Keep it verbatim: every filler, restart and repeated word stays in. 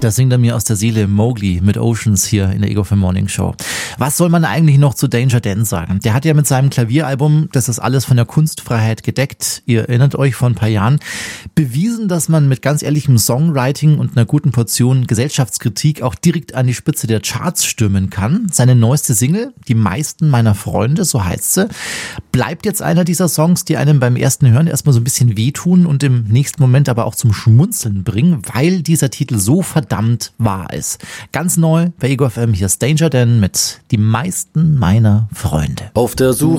Da singt er mir aus der Seele Mowgli mit Oceans hier in der Ego F M Morning Show. Was soll man eigentlich noch zu Danger Dan sagen? Der hat ja mit seinem Klavieralbum, das ist alles von der Kunstfreiheit gedeckt, ihr erinnert euch, vor ein paar Jahren, bewiesen, dass man mit ganz ehrlichem Songwriting und einer guten Portion Gesellschaftskritik auch direkt an die Spitze der Charts stürmen kann. Seine neueste Single, Die meisten meiner Freunde, so heißt sie, bleibt jetzt einer dieser Songs, die einem beim ersten Hören erstmal so ein bisschen wehtun und im nächsten Moment aber auch zum Schmunzeln bringen, weil dieser Titel so verdammt wahr ist. Ganz neu bei Ego F M, hier ist Danger Dan mit Die meisten meiner Freunde. Auf der Suche